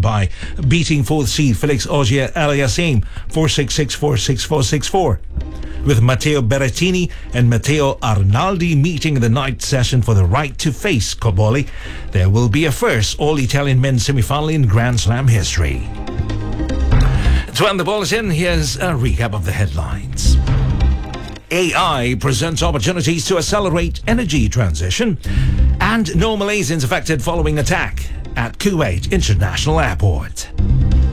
by beating fourth seed Felix Auger-Aliassime 4-6-6-4-6-4-6-4. With Matteo Berrettini and Matteo Arnaldi meeting in the night session for the right to face Cobolli, there will be a first all-Italian men's semi-final in Grand Slam history. To end the bulletin, here's a recap of the headlines. AI presents opportunities to accelerate energy transition, and no Malaysians affected following attack at Kuwait International Airport.